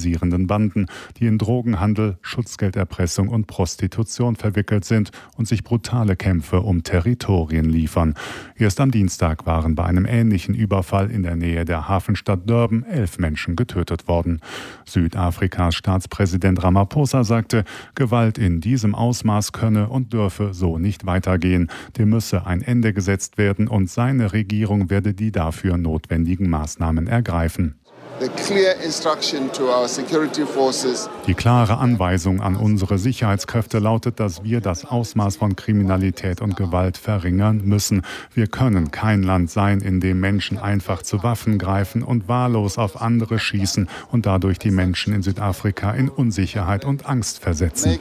rivalisierenden Banden, die in Drogenhandel, Schutzgelderpressung und Prostitution verwickelt sind und sich brutale Kämpfe um Territorien liefern. Erst am Dienstag waren bei einem ähnlichen Überfall in der Nähe der Hafenstadt Durban 11 Menschen getötet worden. Südafrikas Staatspräsident Ramaphosa sagte, Gewalt in diesem Ausmaß könne und dürfe so nicht weitergehen. Dem müsse ein Ende gesetzt werden und seine Regierung werde die dafür notwendigen Maßnahmen ergreifen. Die klare Anweisung an unsere Sicherheitskräfte lautet, dass wir das Ausmaß von Kriminalität und Gewalt verringern müssen. Wir können kein Land sein, in dem Menschen einfach zu Waffen greifen und wahllos auf andere schießen und dadurch die Menschen in Südafrika in Unsicherheit und Angst versetzen.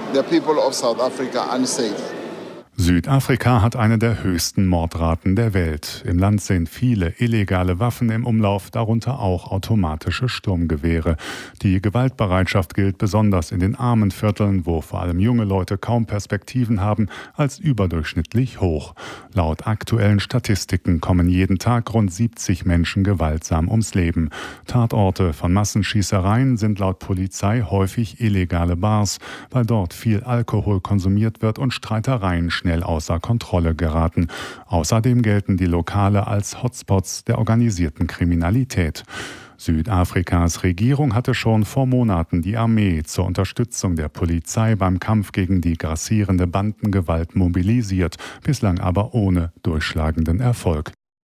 Südafrika hat eine der höchsten Mordraten der Welt. Im Land sind viele illegale Waffen im Umlauf, darunter auch automatische Sturmgewehre. Die Gewaltbereitschaft gilt besonders in den armen Vierteln, wo vor allem junge Leute kaum Perspektiven haben, als überdurchschnittlich hoch. Laut aktuellen Statistiken kommen jeden Tag rund 70 Menschen gewaltsam ums Leben. Tatorte von Massenschießereien sind laut Polizei häufig illegale Bars, weil dort viel Alkohol konsumiert wird und Streitereien schnell außer Kontrolle geraten. Außerdem gelten die Lokale als Hotspots der organisierten Kriminalität. Südafrikas Regierung hatte schon vor Monaten die Armee zur Unterstützung der Polizei beim Kampf gegen die grassierende Bandengewalt mobilisiert, bislang aber ohne durchschlagenden Erfolg.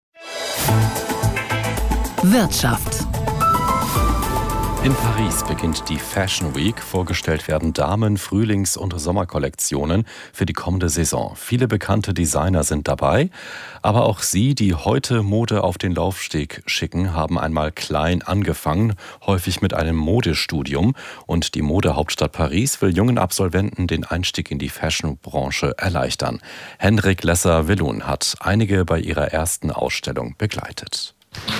Wirtschaft. In Paris beginnt die Fashion Week. Vorgestellt werden Damen-, Frühlings- und Sommerkollektionen für die kommende Saison. Viele bekannte Designer sind dabei, aber auch sie, die heute Mode auf den Laufsteg schicken, haben einmal klein angefangen, häufig mit einem Modestudium. Und die Modehauptstadt Paris will jungen Absolventen den Einstieg in die Fashion-Branche erleichtern. Henrik Lesser-Willun hat einige bei ihrer ersten Ausstellung begleitet.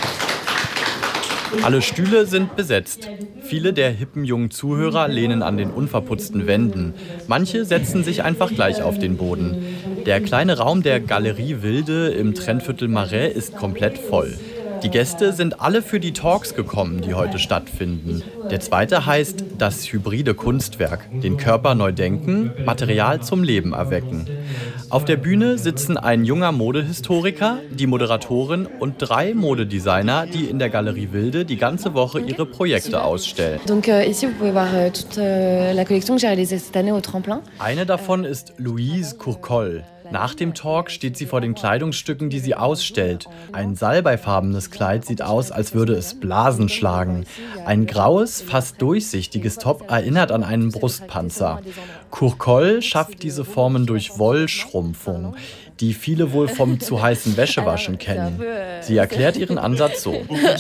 Alle Stühle sind besetzt. Viele der hippen jungen Zuhörer lehnen an den unverputzten Wänden. Manche setzen sich einfach gleich auf den Boden. Der kleine Raum der Galerie Wilde im Trendviertel Marais ist komplett voll. Die Gäste sind alle für die Talks gekommen, die heute stattfinden. Der zweite heißt das hybride Kunstwerk. Den Körper neu denken, Material zum Leben erwecken. Auf der Bühne sitzen ein junger Modehistoriker, die Moderatorin und 3 Modedesigner, die in der Galerie Wilde die ganze Woche ihre Projekte ausstellen. Eine davon ist Louise Courcol. Nach dem Talk steht sie vor den Kleidungsstücken, die sie ausstellt. Ein salbeifarbenes Kleid sieht aus, als würde es Blasen schlagen. Ein graues, fast durchsichtiges Top erinnert an einen Brustpanzer. Courcol schafft diese Formen durch Wollschrumpfung, die viele wohl vom zu heißen Wäschewaschen kennen. Sie erklärt ihren Ansatz so.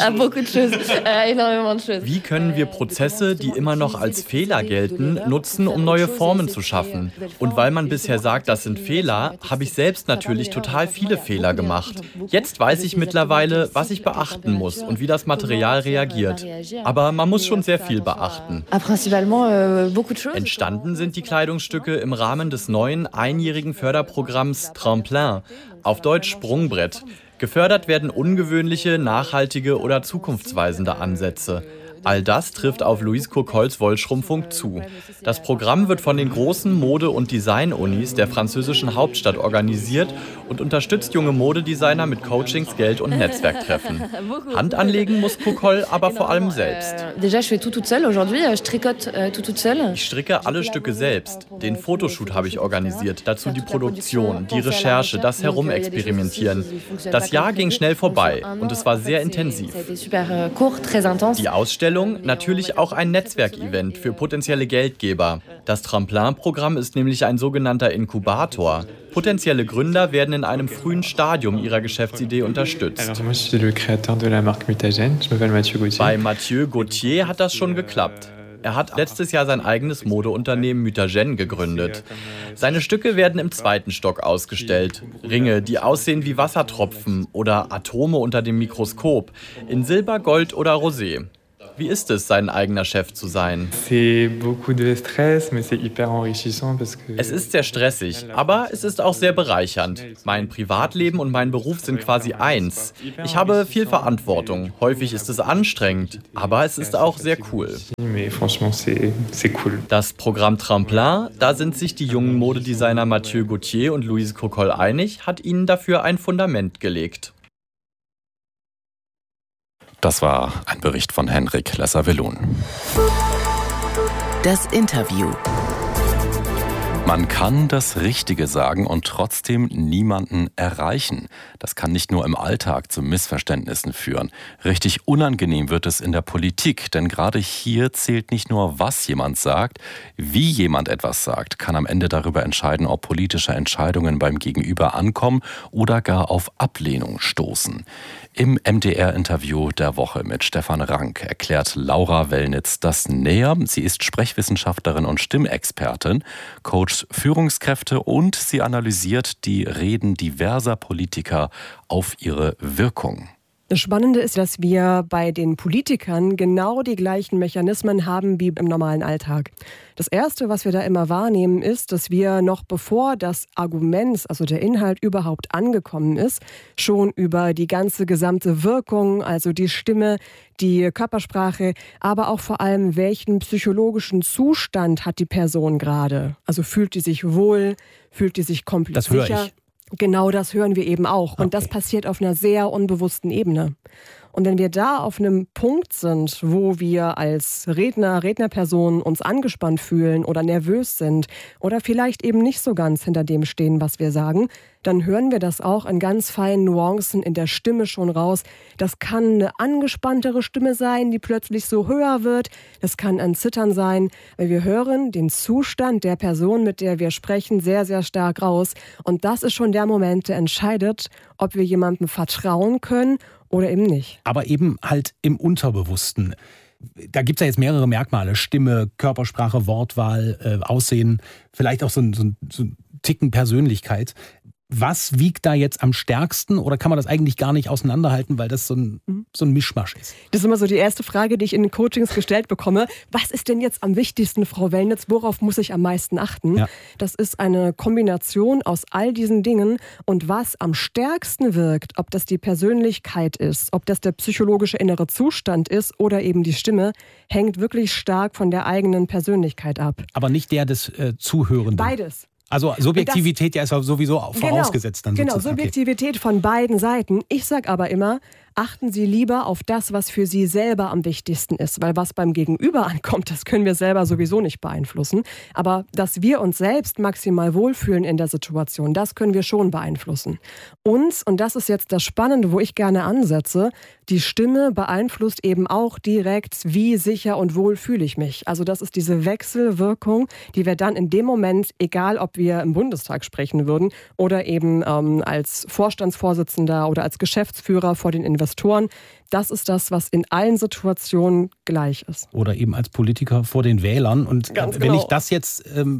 Wie können wir Prozesse, die immer noch als Fehler gelten, nutzen, um neue Formen zu schaffen? Und weil man bisher sagt, das sind Fehler, habe ich selbst natürlich total viele Fehler gemacht. Jetzt weiß ich mittlerweile, was ich beachten muss und wie das Material reagiert. Aber man muss schon sehr viel beachten. Entstanden sind die Kleidungsstücke im Rahmen des neuen einjährigen Förderprogramms Tremplin, auf Deutsch Sprungbrett. Gefördert werden ungewöhnliche, nachhaltige oder zukunftsweisende Ansätze. All das trifft auf Louise Courcols Wollschrumpfung zu. Das Programm wird von den großen Mode- und Design-Unis der französischen Hauptstadt organisiert und unterstützt junge Modedesigner mit Coachings, Geld und Netzwerktreffen. Hand anlegen muss Courcol aber vor allem selbst. Ich stricke alle Stücke selbst. Den Fotoshoot habe ich organisiert, dazu die Produktion, die Recherche, das Herumexperimentieren. Das Jahr ging schnell vorbei und es war sehr intensiv. Die Ausstellung natürlich auch ein Netzwerkevent für potenzielle Geldgeber. Das Tremplin-Programm ist nämlich ein sogenannter Inkubator. Potenzielle Gründer werden in einem frühen Stadium ihrer Geschäftsidee unterstützt. Bei Mathieu Gauthier hat das schon geklappt. Er hat letztes Jahr sein eigenes Modeunternehmen Mutagen gegründet. Seine Stücke werden im 2. Stock ausgestellt. Ringe, die aussehen wie Wassertropfen oder Atome unter dem Mikroskop, in Silber, Gold oder Rosé. Wie ist es, sein eigener Chef zu sein? Es ist sehr stressig, aber es ist auch sehr bereichernd. Mein Privatleben und mein Beruf sind quasi eins. Ich habe viel Verantwortung. Häufig ist es anstrengend, aber es ist auch sehr cool. Das Programm Tremplin, da sind sich die jungen Modedesigner Mathieu Gauthier und Louise Cocolle einig, hat ihnen dafür ein Fundament gelegt. Das war ein Bericht von Henrik Lesser-Willun. Das Interview. Man kann das Richtige sagen und trotzdem niemanden erreichen. Das kann nicht nur im Alltag zu Missverständnissen führen. Richtig unangenehm wird es in der Politik, denn gerade hier zählt nicht nur, was jemand sagt, wie jemand etwas sagt, kann am Ende darüber entscheiden, ob politische Entscheidungen beim Gegenüber ankommen oder gar auf Ablehnung stoßen. Im MDR-Interview der Woche mit Stefan Rank erklärt Laura Wellnitz das näher. Sie ist Sprechwissenschaftlerin und Stimmexpertin, coacht Führungskräfte und sie analysiert die Reden diverser Politiker auf ihre Wirkung. Das Spannende ist, dass wir bei den Politikern genau die gleichen Mechanismen haben wie im normalen Alltag. Das Erste, was wir da immer wahrnehmen, ist, dass wir noch bevor das Argument, also der Inhalt überhaupt angekommen ist, schon über die ganze gesamte Wirkung, also die Stimme, die Körpersprache, aber auch vor allem, welchen psychologischen Zustand hat die Person gerade. Also fühlt die sich wohl, fühlt die sich komplett sicher? Das höre ich. Genau das hören wir eben auch. Und das passiert auf einer sehr unbewussten Ebene. Und wenn wir da auf einem Punkt sind, wo wir als Rednerpersonen uns angespannt fühlen oder nervös sind oder vielleicht eben nicht so ganz hinter dem stehen, was wir sagen, dann hören wir das auch in ganz feinen Nuancen in der Stimme schon raus. Das kann eine angespanntere Stimme sein, die plötzlich so höher wird. Das kann ein Zittern sein, weil wir hören den Zustand der Person, mit der wir sprechen, sehr, sehr stark raus. Und das ist schon der Moment, der entscheidet, ob wir jemandem vertrauen können oder eben nicht. Aber eben halt im Unterbewussten. Da gibt es ja jetzt mehrere Merkmale. Stimme, Körpersprache, Wortwahl, Aussehen, vielleicht auch so ein Ticken Persönlichkeit. Was wiegt da jetzt am stärksten oder kann man das eigentlich gar nicht auseinanderhalten, weil das so ein Mischmasch ist? Das ist immer so die erste Frage, die ich in den Coachings gestellt bekomme. Was ist denn jetzt am wichtigsten, Frau Wellnitz? Worauf muss ich am meisten achten? Ja. Das ist eine Kombination aus all diesen Dingen und was am stärksten wirkt, ob das die Persönlichkeit ist, ob das der psychologische innere Zustand ist oder eben die Stimme, hängt wirklich stark von der eigenen Persönlichkeit ab. Aber nicht der des Zuhörenden? Beides. Also Subjektivität ist ja sowieso vorausgesetzt. Dann genau, Subjektivität von beiden Seiten. Ich sage aber immer, achten Sie lieber auf das, was für Sie selber am wichtigsten ist. Weil was beim Gegenüber ankommt, das können wir selber sowieso nicht beeinflussen. Aber dass wir uns selbst maximal wohlfühlen in der Situation, das können wir schon beeinflussen. Und das ist jetzt das Spannende, wo ich gerne ansetze, die Stimme beeinflusst eben auch direkt, wie sicher und wohl fühle ich mich. Also das ist diese Wechselwirkung, die wir dann in dem Moment, egal ob wir im Bundestag sprechen würden oder eben als Vorstandsvorsitzender oder als Geschäftsführer vor den Investoren, das ist das, was in allen Situationen gleich ist. Oder eben als Politiker vor den Wählern. Und Ganz wenn genau. ich das jetzt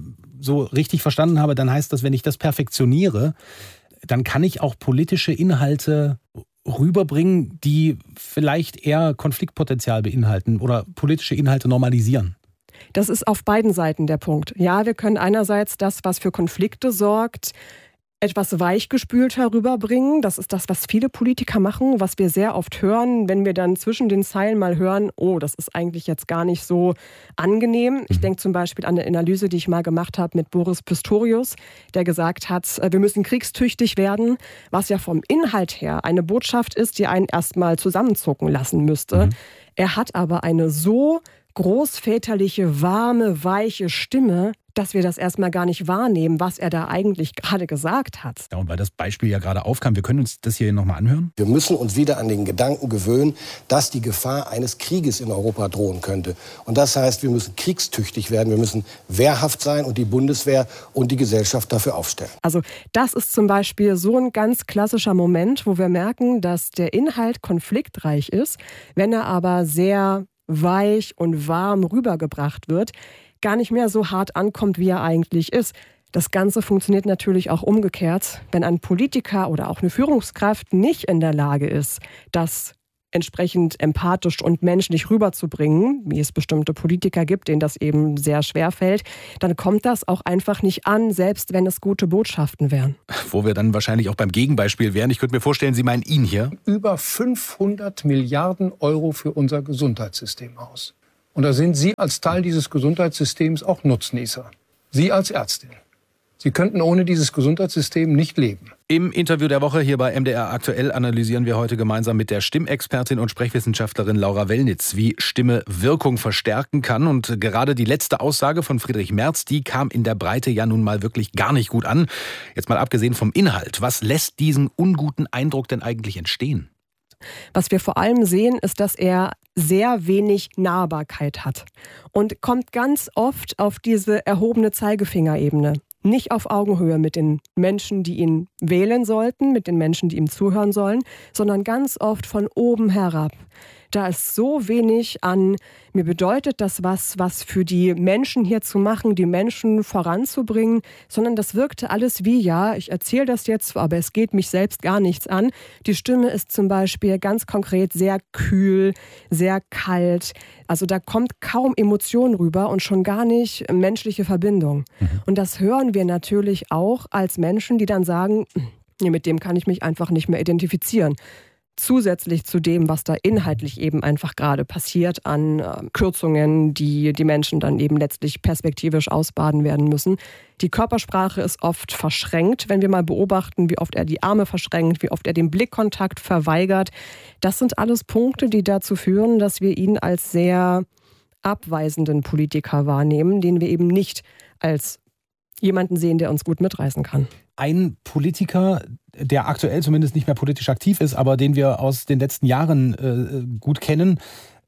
so richtig verstanden habe, dann heißt das, wenn ich das perfektioniere, dann kann ich auch politische Inhalte rüberbringen, die vielleicht eher Konfliktpotenzial beinhalten oder politische Inhalte normalisieren. Das ist auf beiden Seiten der Punkt. Ja, wir können einerseits das, was für Konflikte sorgt, etwas weichgespült herüberbringen. Das ist das, was viele Politiker machen, was wir sehr oft hören, wenn wir dann zwischen den Zeilen mal hören, oh, das ist eigentlich jetzt gar nicht so angenehm. Ich denke zum Beispiel an eine Analyse, die ich mal gemacht habe mit Boris Pistorius, der gesagt hat, wir müssen kriegstüchtig werden, was ja vom Inhalt her eine Botschaft ist, die einen erstmal zusammenzucken lassen müsste. Er hat aber eine so großväterliche, warme, weiche Stimme, dass wir das erstmal gar nicht wahrnehmen, was er da eigentlich gerade gesagt hat. Ja, und weil das Beispiel ja gerade aufkam, wir können uns das hier nochmal anhören. Wir müssen uns wieder an den Gedanken gewöhnen, dass die Gefahr eines Krieges in Europa drohen könnte. Und das heißt, wir müssen kriegstüchtig werden, wir müssen wehrhaft sein und die Bundeswehr und die Gesellschaft dafür aufstellen. Also das ist zum Beispiel so ein ganz klassischer Moment, wo wir merken, dass der Inhalt konfliktreich ist, wenn er aber sehr weich und warm rübergebracht wird, gar nicht mehr so hart ankommt, wie er eigentlich ist. Das Ganze funktioniert natürlich auch umgekehrt. Wenn ein Politiker oder auch eine Führungskraft nicht in der Lage ist, das entsprechend empathisch und menschlich rüberzubringen, wie es bestimmte Politiker gibt, denen das eben sehr schwer fällt, dann kommt das auch einfach nicht an, selbst wenn es gute Botschaften wären. Wo wir dann wahrscheinlich auch beim Gegenbeispiel wären. Ich könnte mir vorstellen, Sie meinen ihn hier. Über 500 Milliarden Euro für unser Gesundheitssystem aus. Und da sind Sie als Teil dieses Gesundheitssystems auch Nutznießer. Sie als Ärztin. Sie könnten ohne dieses Gesundheitssystem nicht leben. Im Interview der Woche hier bei MDR Aktuell analysieren wir heute gemeinsam mit der Stimmexpertin und Sprechwissenschaftlerin Laura Wellnitz, wie Stimme Wirkung verstärken kann. Und gerade die letzte Aussage von Friedrich Merz, die kam in der Breite ja nun mal wirklich gar nicht gut an. Jetzt mal abgesehen vom Inhalt. Was lässt diesen unguten Eindruck denn eigentlich entstehen? Was wir vor allem sehen, ist, dass er sehr wenig Nahbarkeit hat und kommt ganz oft auf diese erhobene Zeigefingerebene. Nicht auf Augenhöhe mit den Menschen, die ihn wählen sollten, mit den Menschen, die ihm zuhören sollen, sondern ganz oft von oben herab. Da ist so wenig an, mir bedeutet das was für die Menschen hier zu machen, die Menschen voranzubringen, sondern das wirkte alles wie, ja, ich erzähle das jetzt, aber es geht mich selbst gar nichts an. Die Stimme ist zum Beispiel ganz konkret sehr kühl, sehr kalt. Also da kommt kaum Emotion rüber und schon gar nicht menschliche Verbindung. Und das hören wir natürlich auch als Menschen, die dann sagen, nee, mit dem kann ich mich einfach nicht mehr identifizieren. Zusätzlich zu dem, was da inhaltlich eben einfach gerade passiert an Kürzungen, die die Menschen dann eben letztlich perspektivisch ausbaden werden müssen. Die Körpersprache ist oft verschränkt, wenn wir mal beobachten, wie oft er die Arme verschränkt, wie oft er den Blickkontakt verweigert. Das sind alles Punkte, die dazu führen, dass wir ihn als sehr abweisenden Politiker wahrnehmen, den wir eben nicht als jemanden sehen, der uns gut mitreißen kann. Ein Politiker, der aktuell zumindest nicht mehr politisch aktiv ist, aber den wir aus den letzten Jahren gut kennen,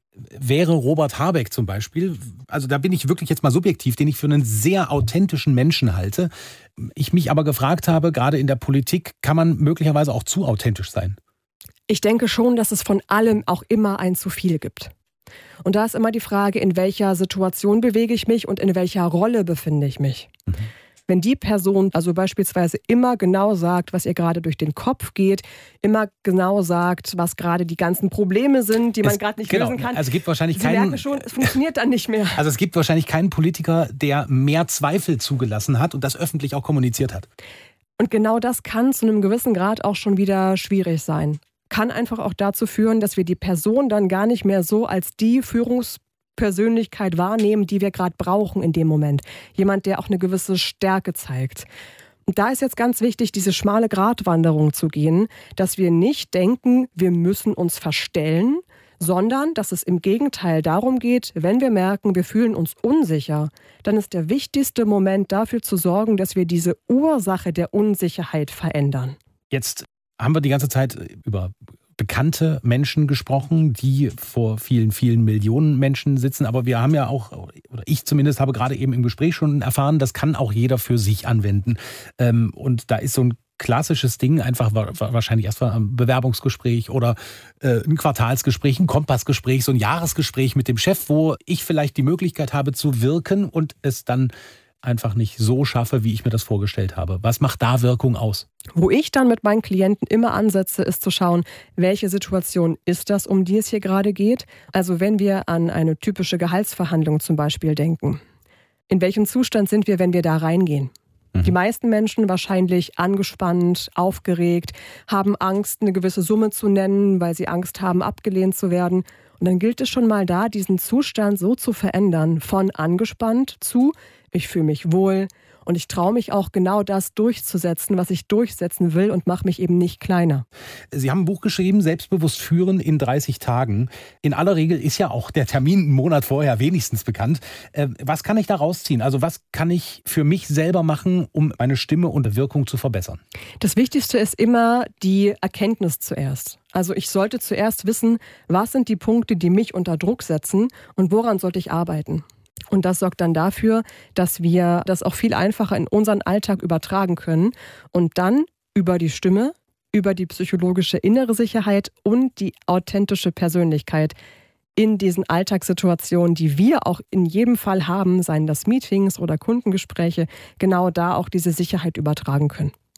wäre Robert Habeck zum Beispiel. Also da bin ich wirklich jetzt mal subjektiv, den ich für einen sehr authentischen Menschen halte. Ich mich aber gefragt habe, gerade in der Politik, kann man möglicherweise auch zu authentisch sein? Ich denke schon, dass es von allem auch immer ein zu viel gibt. Und da ist immer die Frage, in welcher Situation bewege ich mich und in welcher Rolle befinde ich mich. Wenn die Person also beispielsweise immer genau sagt, was ihr gerade durch den Kopf geht, immer genau sagt, was gerade die ganzen Probleme sind, die man gerade nicht lösen kann. Also es gibt wahrscheinlich Sie merken schon, es funktioniert dann nicht mehr. Also es gibt wahrscheinlich keinen Politiker, der mehr Zweifel zugelassen hat und das öffentlich auch kommuniziert hat. Und genau das kann zu einem gewissen Grad auch schon wieder schwierig sein. Kann einfach auch dazu führen, dass wir die Person dann gar nicht mehr so als die Führungspersönlichkeit wahrnehmen, die wir gerade brauchen in dem Moment. Jemand, der auch eine gewisse Stärke zeigt. Und da ist jetzt ganz wichtig, diese schmale Gratwanderung zu gehen, dass wir nicht denken, wir müssen uns verstellen, sondern dass es im Gegenteil darum geht, wenn wir merken, wir fühlen uns unsicher, dann ist der wichtigste Moment dafür zu sorgen, dass wir diese Ursache der Unsicherheit verändern. Jetzt haben wir die ganze Zeit über bekannte Menschen gesprochen, die vor vielen, vielen Millionen Menschen sitzen. Aber wir haben ja auch, oder ich zumindest habe gerade eben im Gespräch schon erfahren, das kann auch jeder für sich anwenden. Und da ist so ein klassisches Ding einfach wahrscheinlich erstmal ein Bewerbungsgespräch oder ein Quartalsgespräch, ein Kompassgespräch, so ein Jahresgespräch mit dem Chef, wo ich vielleicht die Möglichkeit habe zu wirken und es dann einfach nicht so schaffe, wie ich mir das vorgestellt habe. Was macht da Wirkung aus? Wo ich dann mit meinen Klienten immer ansetze, ist zu schauen, welche Situation ist das, um die es hier gerade geht. Also wenn wir an eine typische Gehaltsverhandlung zum Beispiel denken. In welchem Zustand sind wir, wenn wir da reingehen? Die meisten Menschen wahrscheinlich angespannt, aufgeregt, haben Angst, eine gewisse Summe zu nennen, weil sie Angst haben, abgelehnt zu werden. Und dann gilt es schon mal da, diesen Zustand so zu verändern, von angespannt zu ich fühle mich wohl und ich traue mich auch genau das durchzusetzen, was ich durchsetzen will und mache mich eben nicht kleiner. Sie haben ein Buch geschrieben, Selbstbewusst führen in 30 Tagen. In aller Regel ist ja auch der Termin einen Monat vorher wenigstens bekannt. Was kann ich da rausziehen? Also was kann ich für mich selber machen, um meine Stimme und Wirkung zu verbessern? Das Wichtigste ist immer die Erkenntnis zuerst. Also ich sollte zuerst wissen, was sind die Punkte, die mich unter Druck setzen und woran sollte ich arbeiten. Und das sorgt dann dafür, dass wir das auch viel einfacher in unseren Alltag übertragen können und dann über die Stimme, über die psychologische innere Sicherheit und die authentische Persönlichkeit in diesen Alltagssituationen, die wir auch in jedem Fall haben, seien das Meetings oder Kundengespräche, genau da auch diese Sicherheit übertragen können.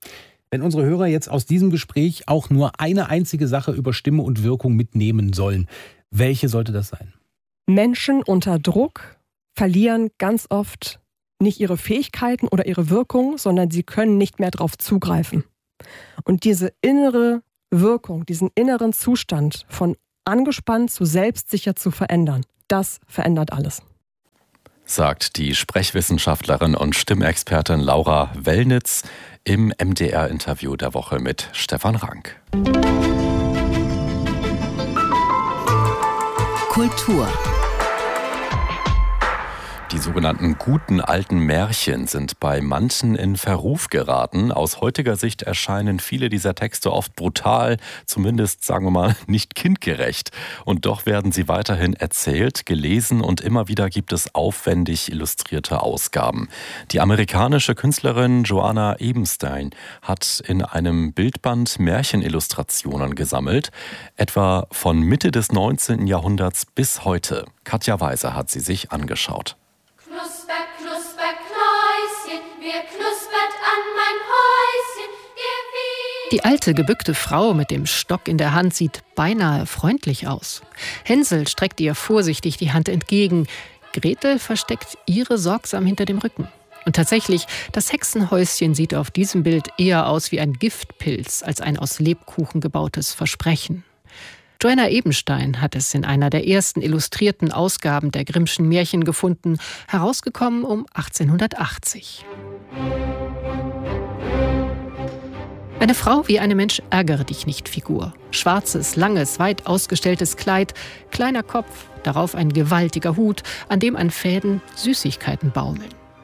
Wenn unsere Hörer jetzt aus diesem Gespräch auch nur eine einzige Sache über Stimme und Wirkung mitnehmen sollen, welche sollte das sein? Menschen unter Druck verlieren ganz oft nicht ihre Fähigkeiten oder ihre Wirkung, sondern sie können nicht mehr darauf zugreifen. Und diese innere Wirkung, diesen inneren Zustand von angespannt zu selbstsicher zu verändern, das verändert alles. Sagt die Sprechwissenschaftlerin und Stimmexpertin Laura Wellnitz im MDR-Interview der Woche mit Stefan Rank. Kultur. Die sogenannten guten alten Märchen sind bei manchen in Verruf geraten. Aus heutiger Sicht erscheinen viele dieser Texte oft brutal, zumindest, sagen wir mal, nicht kindgerecht. Und doch werden sie weiterhin erzählt, gelesen und immer wieder gibt es aufwendig illustrierte Ausgaben. Die amerikanische Künstlerin Joanna Ebenstein hat in einem Bildband Märchenillustrationen gesammelt, etwa von Mitte des 19. Jahrhunderts bis heute. Katja Weiser hat sie sich angeschaut. Knusper, knusper, Knäuschen, wer knuspert an mein Häuschen? Die alte, gebückte Frau mit dem Stock in der Hand sieht beinahe freundlich aus. Hänsel streckt ihr vorsichtig die Hand entgegen. Gretel versteckt ihre sorgsam hinter dem Rücken. Und tatsächlich, das Hexenhäuschen sieht auf diesem Bild eher aus wie ein Giftpilz als ein aus Lebkuchen gebautes Versprechen. Joanna Ebenstein hat es in einer der ersten illustrierten Ausgaben der Grimmschen Märchen gefunden, herausgekommen um 1880. Eine Frau wie eine Mensch-ärgere-dich-nicht-Figur. Schwarzes, langes, weit ausgestelltes Kleid, kleiner Kopf, darauf ein gewaltiger Hut, an dem an Fäden Süßigkeiten baumeln.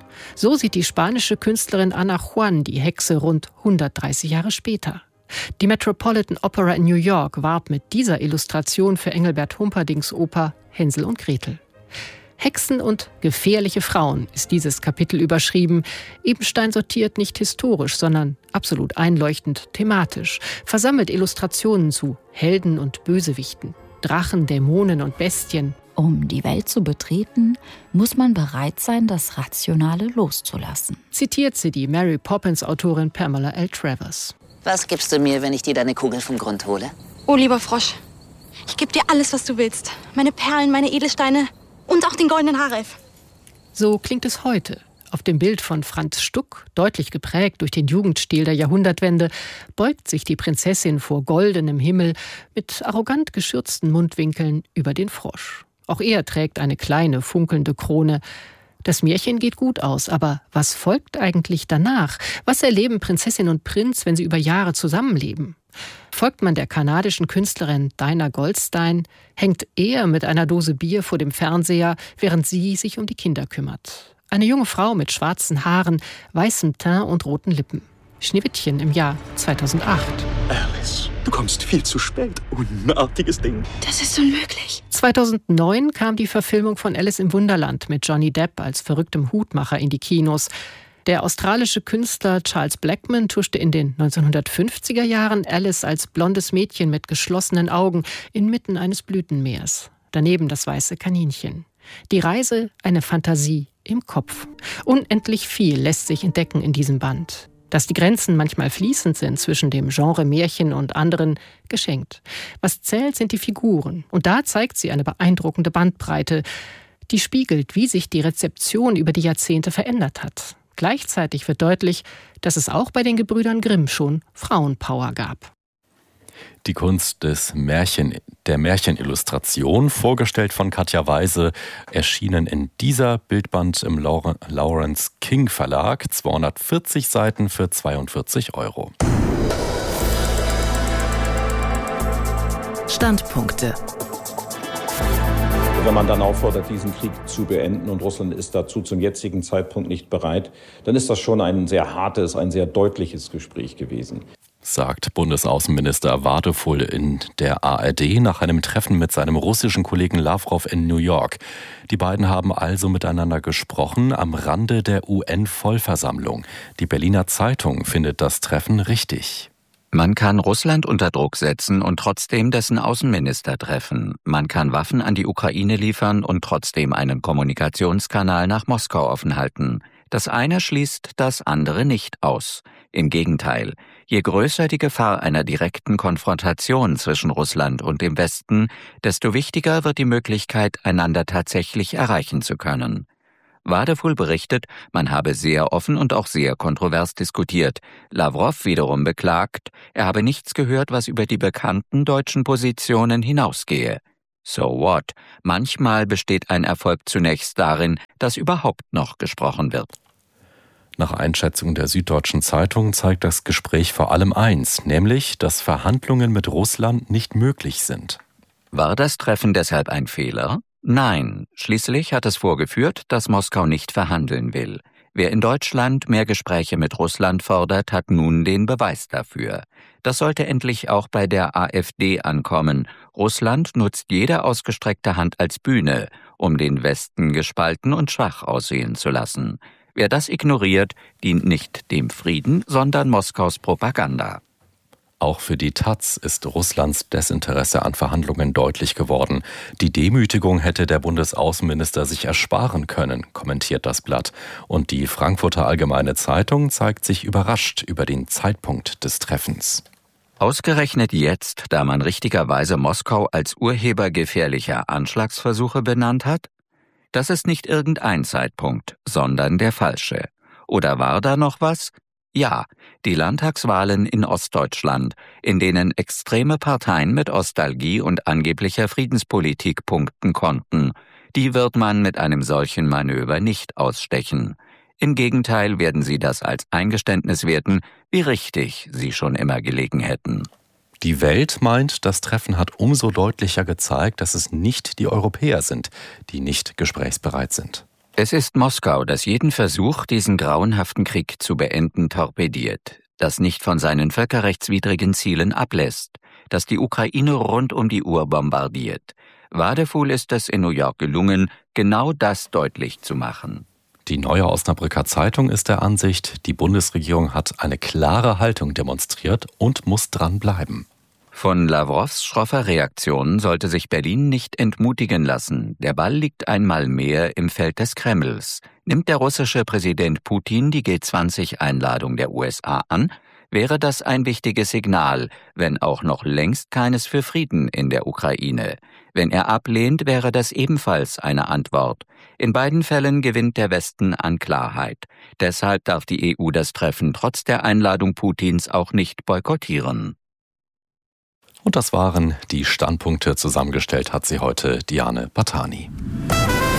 So sieht die spanische Künstlerin Ana Juan die Hexe rund 130 Jahre später. Die Metropolitan Opera in New York warb mit dieser Illustration für Engelbert Humperdincks Oper Hänsel und Gretel. Hexen und gefährliche Frauen ist dieses Kapitel überschrieben. Ebenstein sortiert nicht historisch, sondern absolut einleuchtend thematisch, versammelt Illustrationen zu Helden und Bösewichten, Drachen, Dämonen und Bestien. Um die Welt zu betreten, muss man bereit sein, das Rationale loszulassen. Zitiert sie die Mary Poppins-Autorin Pamela L. Travers. Was gibst du mir, wenn ich dir deine Kugel vom Grund hole? Oh, lieber Frosch, ich gebe dir alles, was du willst. Meine Perlen, meine Edelsteine und auch den goldenen Haarreif. So klingt es heute. Auf dem Bild von Franz Stuck, deutlich geprägt durch den Jugendstil der Jahrhundertwende, beugt sich die Prinzessin vor goldenem Himmel mit arrogant geschürzten Mundwinkeln über den Frosch. Auch er trägt eine kleine, funkelnde Krone. Das Märchen geht gut aus, aber was folgt eigentlich danach? Was erleben Prinzessin und Prinz, wenn sie über Jahre zusammenleben? Folgt man der kanadischen Künstlerin Dinah Goldstein, hängt er mit einer Dose Bier vor dem Fernseher, während sie sich um die Kinder kümmert. Eine junge Frau mit schwarzen Haaren, weißem Teint und roten Lippen. Schneewittchen im Jahr 2008. Alice, du kommst viel zu spät. Unartiges Ding. Das ist unmöglich. 2009 kam die Verfilmung von Alice im Wunderland mit Johnny Depp als verrücktem Hutmacher in die Kinos. Der australische Künstler Charles Blackman tuschte in den 1950er Jahren Alice als blondes Mädchen mit geschlossenen Augen inmitten eines Blütenmeers. Daneben das weiße Kaninchen. Die Reise, eine Fantasie im Kopf. Unendlich viel lässt sich entdecken in diesem Band. Dass die Grenzen manchmal fließend sind zwischen dem Genre Märchen und anderen, geschenkt. Was zählt, sind die Figuren. Und da zeigt sie eine beeindruckende Bandbreite, die spiegelt, wie sich die Rezeption über die Jahrzehnte verändert hat. Gleichzeitig wird deutlich, dass es auch bei den Gebrüdern Grimm schon Frauenpower gab. Die Kunst der Märchenillustration, vorgestellt von Katja Weise, erschienen in dieser Bildband im Lawrence King Verlag, 240 Seiten für 42 €. Standpunkte. Wenn man dann auffordert, diesen Krieg zu beenden und Russland ist dazu zum jetzigen Zeitpunkt nicht bereit, dann ist das schon ein sehr hartes, ein sehr deutliches Gespräch gewesen. Sagt Bundesaußenminister Wadefull in der ARD nach einem Treffen mit seinem russischen Kollegen Lawrow in New York. Die beiden haben also miteinander gesprochen am Rande der UN-Vollversammlung. Die Berliner Zeitung findet das Treffen richtig. Man kann Russland unter Druck setzen und trotzdem dessen Außenminister treffen. Man kann Waffen an die Ukraine liefern und trotzdem einen Kommunikationskanal nach Moskau offen halten. Das eine schließt das andere nicht aus. Im Gegenteil, je größer die Gefahr einer direkten Konfrontation zwischen Russland und dem Westen, desto wichtiger wird die Möglichkeit, einander tatsächlich erreichen zu können. Wadefull berichtet, man habe sehr offen und auch sehr kontrovers diskutiert. Lawrow wiederum beklagt, er habe nichts gehört, was über die bekannten deutschen Positionen hinausgehe. So what? Manchmal besteht ein Erfolg zunächst darin, dass überhaupt noch gesprochen wird. Nach Einschätzung der Süddeutschen Zeitung zeigt das Gespräch vor allem eins, nämlich, dass Verhandlungen mit Russland nicht möglich sind. War das Treffen deshalb ein Fehler? Nein, schließlich hat es vorgeführt, dass Moskau nicht verhandeln will. Wer in Deutschland mehr Gespräche mit Russland fordert, hat nun den Beweis dafür. Das sollte endlich auch bei der AfD ankommen. Russland nutzt jede ausgestreckte Hand als Bühne, um den Westen gespalten und schwach aussehen zu lassen. Wer das ignoriert, dient nicht dem Frieden, sondern Moskaus Propaganda. Auch für die taz ist Russlands Desinteresse an Verhandlungen deutlich geworden. Die Demütigung hätte der Bundesaußenminister sich ersparen können, kommentiert das Blatt. Und die Frankfurter Allgemeine Zeitung zeigt sich überrascht über den Zeitpunkt des Treffens. Ausgerechnet jetzt, da man richtigerweise Moskau als Urheber gefährlicher Anschlagsversuche benannt hat? Das ist nicht irgendein Zeitpunkt, sondern der falsche. Oder war da noch was? Ja, die Landtagswahlen in Ostdeutschland, in denen extreme Parteien mit Ostalgie und angeblicher Friedenspolitik punkten konnten, die wird man mit einem solchen Manöver nicht ausstechen. Im Gegenteil werden sie das als Eingeständnis werten, wie richtig sie schon immer gelegen hätten. Die Welt meint, das Treffen hat umso deutlicher gezeigt, dass es nicht die Europäer sind, die nicht gesprächsbereit sind. Es ist Moskau, das jeden Versuch, diesen grauenhaften Krieg zu beenden, torpediert, das nicht von seinen völkerrechtswidrigen Zielen ablässt, das die Ukraine rund um die Uhr bombardiert. Wadefull ist es in New York gelungen, genau das deutlich zu machen. Die Neue Osnabrücker Zeitung ist der Ansicht, die Bundesregierung hat eine klare Haltung demonstriert und muss dran bleiben. Von Lawrows schroffer Reaktion sollte sich Berlin nicht entmutigen lassen. Der Ball liegt einmal mehr im Feld des Kremls. Nimmt der russische Präsident Putin die G20-Einladung der USA an, wäre das ein wichtiges Signal, wenn auch noch längst keines für Frieden in der Ukraine. Wenn er ablehnt, wäre das ebenfalls eine Antwort. In beiden Fällen gewinnt der Westen an Klarheit. Deshalb darf die EU das Treffen trotz der Einladung Putins auch nicht boykottieren. Und das waren die Standpunkte. Zusammengestellt hat sie heute Diane Batani.